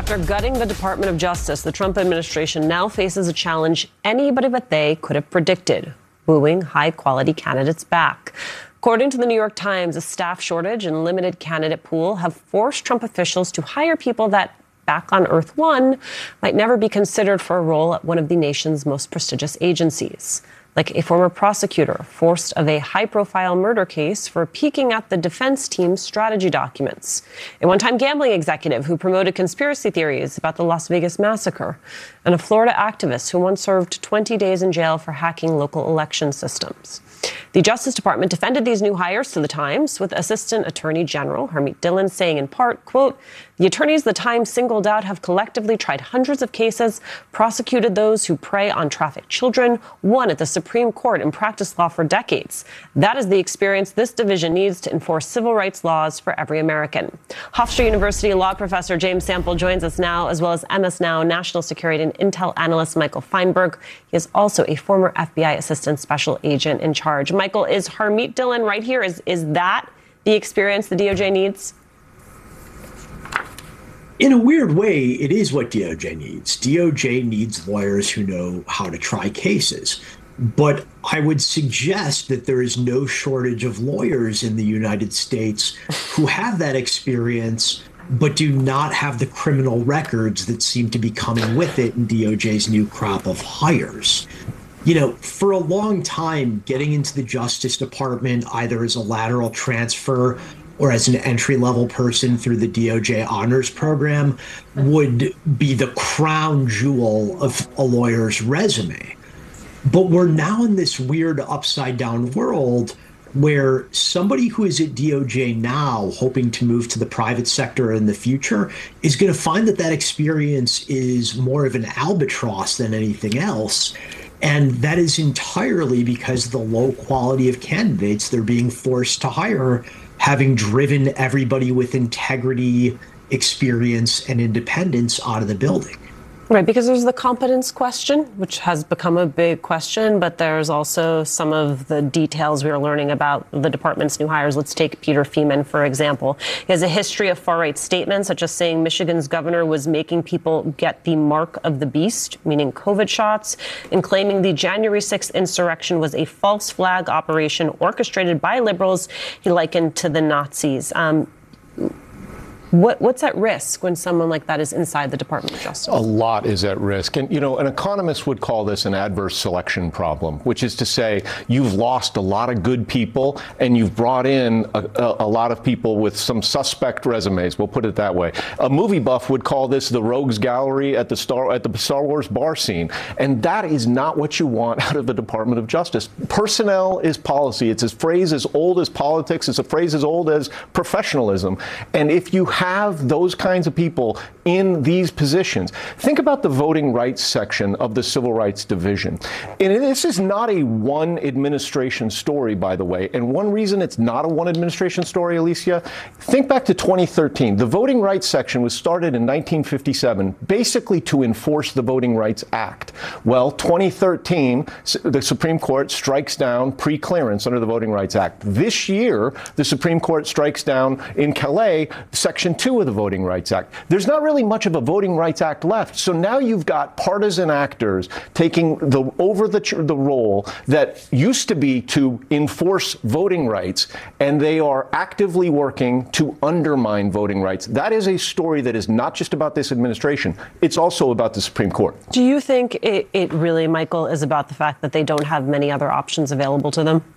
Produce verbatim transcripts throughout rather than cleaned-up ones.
After gutting the Department of Justice, the Trump administration now faces a challenge anybody but they could have predicted: wooing high-quality candidates back. According to the New York Times, a staff shortage and limited candidate pool have forced Trump officials to hire people that, back on Earth One, might never be considered for a role at one of the nation's most prestigious agencies. Like a former prosecutor forced of a high-profile murder case for peeking at the defense team's strategy documents. A one-time gambling executive who promoted conspiracy theories about the Las Vegas massacre. And a Florida activist who once served twenty days in jail for hacking local election systems. The Justice Department defended these new hires to the Times, with Assistant Attorney General Harmeet Dillon saying in part, quote, "The attorneys the Times singled out have collectively tried hundreds of cases, prosecuted those who prey on trafficked children, won at the Supreme Court and practiced law for decades. That is the experience this division needs to enforce civil rights laws for every American." Hofstra University law professor James Sample joins us now, as well as M S Now national security and intel analyst Michael Feinberg. He is also a former F B I assistant special agent in charge. Michael, is Harmeet Dillon right here? Is, is that the experience the D O J needs? In a weird way, it is what D O J needs. D O J needs lawyers who know how to try cases. But I would suggest that there is no shortage of lawyers in the United States who have that experience, but do not have the criminal records that seem to be coming with it in D O J's new crop of hires. You know, for a long time, getting into the Justice Department, either as a lateral transfer or as an entry-level person through the D O J honors program, would be the crown jewel of a lawyer's resume. But we're now in this weird upside-down world where somebody who is at D O J now, hoping to move to the private sector in the future, is going to find that that experience is more of an albatross than anything else. And that is entirely because of the low quality of candidates they're being forced to hire, having driven everybody with integrity, experience, and independence out of the building. Right, because there's the competence question, which has become a big question, but there's also some of the details we are learning about the department's new hires. Let's take Peter Feeman, for example. He has a history of far-right statements, such as saying Michigan's governor was making people get the mark of the beast, meaning COVID shots, and claiming the January sixth insurrection was a false flag operation orchestrated by liberals he likened to the Nazis. Um, What, what's at risk when someone like that is inside the Department of Justice? A lot is at risk. And, you know, an economist would call this an adverse selection problem, which is to say you've lost a lot of good people and you've brought in a, a, a lot of people with some suspect resumes. We'll put it that way. A movie buff would call this the rogues gallery at the Star, at the Star Wars bar scene. And that is not what you want out of the Department of Justice. Personnel is policy. It's a phrase as old as politics. It's a phrase as old as professionalism. And if you have those kinds of people in these positions. Think about the voting rights section of the Civil Rights Division. And this is not a one administration story, by the way. And one reason it's not a one administration story, Alicia, think back to twenty thirteen. The voting rights section was started in nineteen fifty-seven, basically to enforce the Voting Rights Act. Well, twenty thirteen, the Supreme Court strikes down pre-clearance under the Voting Rights Act. This year, the Supreme Court strikes down in Calais, Section two of the Voting Rights Act. There's not really much of a Voting Rights Act left. So now you've got partisan actors taking the over the, the role that used to be to enforce voting rights, and they are actively working to undermine voting rights. That is a story that is not just about this administration. It's also about the Supreme Court. Do you think it, it really, Michael, is about the fact that they don't have many other options available to them?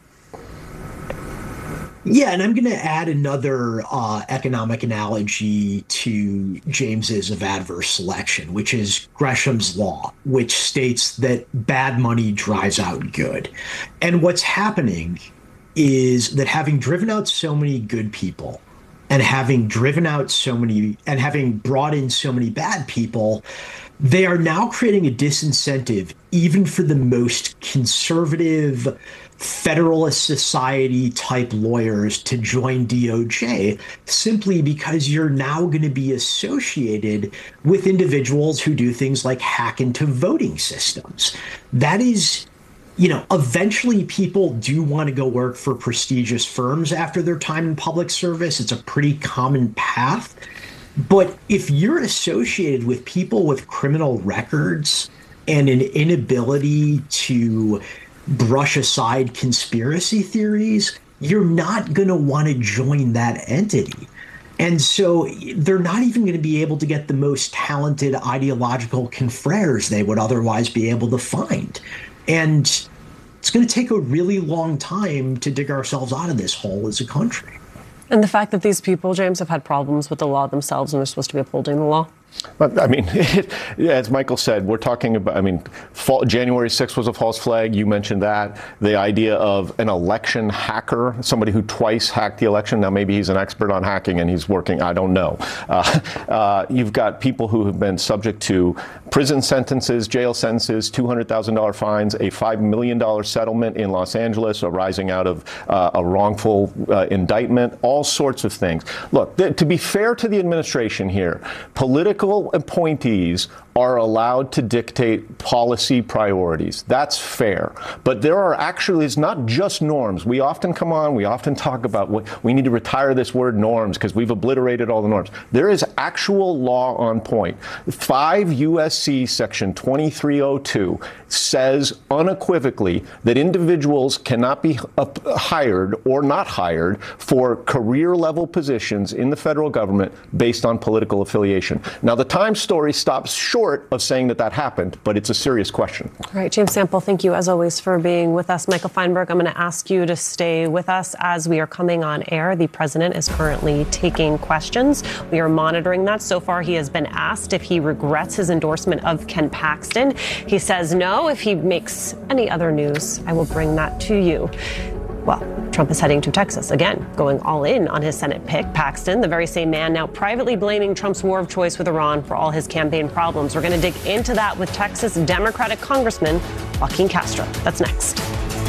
Yeah, and I'm going to add another uh, economic analogy to James's of adverse selection, which is Gresham's law, which states that bad money drives out good. And what's happening is that having driven out so many good people and having driven out so many and having brought in so many bad people, they are now creating a disincentive even for the most conservative Federalist Society type lawyers to join D O J, simply because you're now going to be associated with individuals who do things like hack into voting systems. That is, you know, eventually people do want to go work for prestigious firms after their time in public service. It's a pretty common path. But if you're associated with people with criminal records and an inability to brush aside conspiracy theories, you're not going to want to join that entity. And so they're not even going to be able to get the most talented ideological confreres they would otherwise be able to find. And it's going to take a really long time to dig ourselves out of this hole as a country. And the fact that these people, James, have had problems with the law themselves and they're supposed to be upholding the law? But, I mean, it, as Michael said, we're talking about, I mean, fall, January sixth was a false flag. You mentioned that. The idea of an election hacker, somebody who twice hacked the election. Now, maybe he's an expert on hacking and he's working. I don't know. Uh, uh, you've got people who have been subject to prison sentences, jail sentences, two hundred thousand dollars fines, a five million dollars settlement in Los Angeles arising out of uh, a wrongful uh, indictment, all sorts of things. Look, th- to be fair to the administration here, political appointees are allowed to dictate policy priorities. That's fair. But there are actually, it's not just norms. We often come on, we often talk about what we need to retire this word norms because we've obliterated all the norms. There is actual law on point. five U S C section twenty-three oh two says unequivocally that individuals cannot be hired or not hired for career level positions in the federal government based on political affiliation. Now, the Times story stops short of saying that that happened, but it's a serious question. All right, James Sample, thank you as always for being with us. Michael Feinberg, I'm going to ask you to stay with us as we are coming on air. The president is currently taking questions. We are monitoring that. So far, he has been asked if he regrets his endorsement of Ken Paxton. He says no. If he makes any other news, I will bring that to you. Well, Trump is heading to Texas again, going all in on his Senate pick, Paxton, the very same man now privately blaming Trump's war of choice with Iran for all his campaign problems. We're going to dig into that with Texas Democratic Congressman Joaquin Castro. That's next.